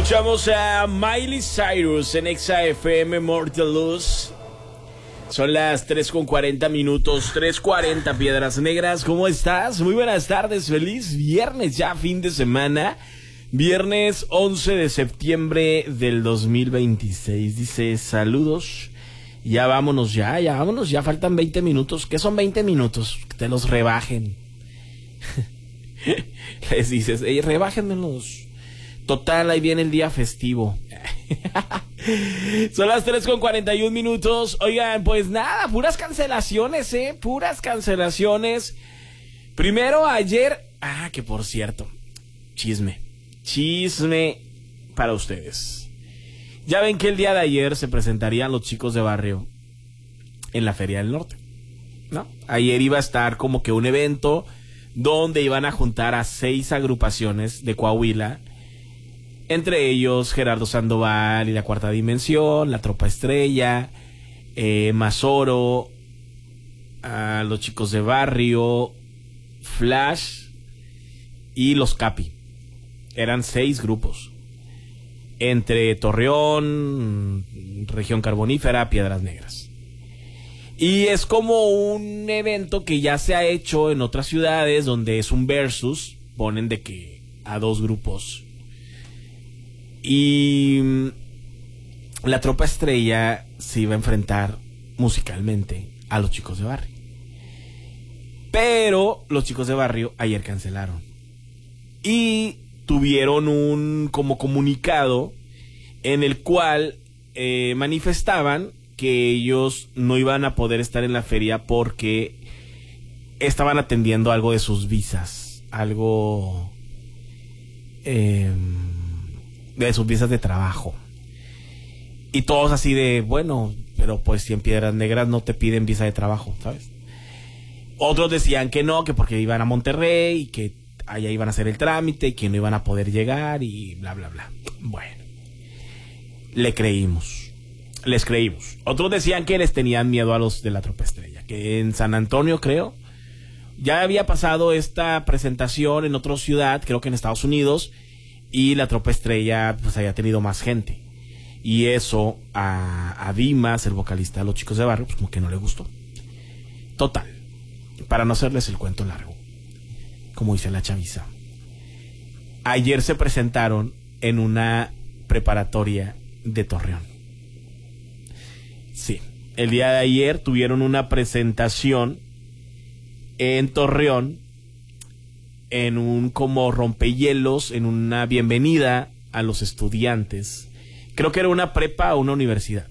Escuchamos a Miley Cyrus en Exa FM Mortal Luz. Son las 3:40 minutos, 3:40 Piedras Negras. ¿Cómo estás? Muy buenas tardes, feliz viernes, ya fin de semana. Viernes 11 de septiembre del 2026. Dice, saludos. Ya vámonos, ya vámonos, ya faltan 20 minutos. ¿Qué son 20 minutos? Que te los rebajen. Les dices, rebájenmelos. Total, ahí viene el día festivo. Son las 3:41 minutos. Oigan, pues nada, puras cancelaciones, puras cancelaciones. Primero ayer, que por cierto, chisme para ustedes. Ya ven que el día de ayer se presentarían los Chicos de Barrio en la Feria del Norte, ¿no? Ayer iba a estar como que un evento donde iban a juntar a 6 agrupaciones de Coahuila. Entre ellos Gerardo Sandoval y La Cuarta Dimensión, La Tropa Estrella, Mazoro, a los Chicos de Barrio, Flash y los Capi. Eran 6 grupos. Entre Torreón, Región Carbonífera, Piedras Negras. Y es como un evento que ya se ha hecho en otras ciudades donde es un versus, ponen de que a 2 grupos. Y la Tropa Estrella se iba a enfrentar musicalmente a los Chicos de Barrio. Pero los Chicos de Barrio ayer cancelaron. Y tuvieron un como comunicado en el cual manifestaban que ellos no iban a poder estar en la feria porque estaban atendiendo algo de sus visas. Algo... de sus visas de trabajo. Y todos así de, bueno, pero pues si en Piedras Negras no te piden visa de trabajo, ¿sabes? Otros decían que no, que porque iban a Monterrey y que allá iban a hacer el trámite y que no iban a poder llegar y bla, bla, bla. Bueno, les creímos. Otros decían que les tenían miedo a los de La Tropa Estrella, que en San Antonio, creo, ya había pasado esta presentación en otra ciudad, creo que en Estados Unidos, y La Tropa Estrella pues había tenido más gente. Y eso a Dimas, el vocalista de los Chicos de Barrio, pues como que no le gustó. Total, para no hacerles el cuento largo, como dice la chaviza, ayer se presentaron en una preparatoria de Torreón. Sí, el día de ayer tuvieron una presentación en Torreón, en un como rompehielos, en una bienvenida a los estudiantes. Creo que era una prepa o una universidad.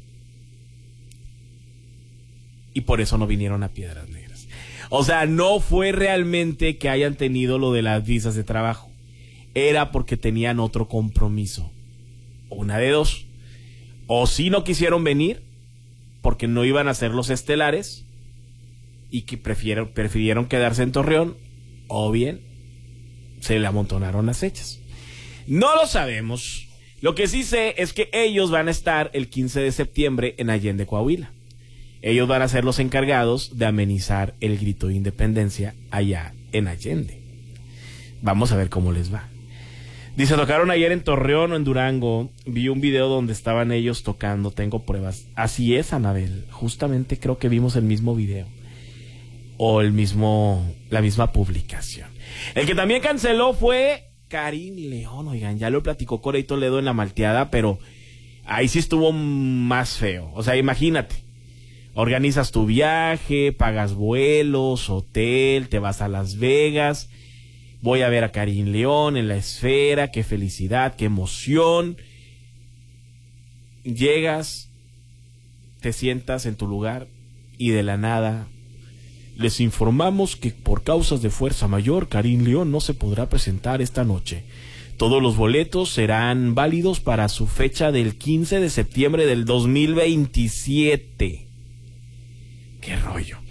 Y por eso no vinieron a Piedras Negras. O sea, no fue realmente que hayan tenido lo de las visas de trabajo. Era porque tenían otro compromiso. Una de dos. O si no quisieron venir porque no iban a ser los estelares y que prefirieron quedarse en Torreón, o bien se le amontonaron las fechas. No lo sabemos. Lo que sí sé es que ellos van a estar el 15 de septiembre en Allende, Coahuila. Ellos van a ser los encargados de amenizar el grito de independencia allá en Allende. Vamos a ver cómo les va. Dice, tocaron ayer en Torreón o en Durango. Vi un video donde estaban ellos tocando. Tengo pruebas. Así es, Anabel. Justamente creo que vimos el mismo video. O la misma publicación. El que también canceló fue Karim León. Oigan, ya lo platicó Corey Toledo en La Malteada, pero ahí sí estuvo más feo. O sea, imagínate. Organizas tu viaje, pagas vuelos, hotel, te vas a Las Vegas. Voy a ver a Karim León en la Esfera. Qué felicidad, qué emoción. Llegas, te sientas en tu lugar y de la nada les informamos que por causas de fuerza mayor, Karim León no se podrá presentar esta noche. Todos los boletos serán válidos para su fecha del 15 de septiembre del 2027. ¿Qué rollo?